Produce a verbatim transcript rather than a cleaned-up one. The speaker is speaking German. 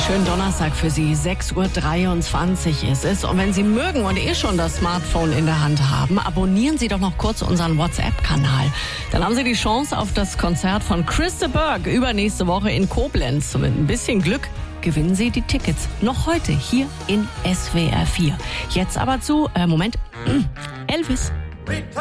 Schönen Donnerstag für Sie. sechs Uhr dreiundzwanzig ist es. Und wenn Sie mögen und eh schon das Smartphone in der Hand haben, abonnieren Sie doch noch kurz unseren WhatsApp-Kanal. Dann haben Sie die Chance auf das Konzert von Chris de Burgh übernächste Woche in Koblenz. Mit ein bisschen Glück gewinnen Sie die Tickets. Noch heute hier in S W R vier. Jetzt aber zu, äh, Moment, Elvis.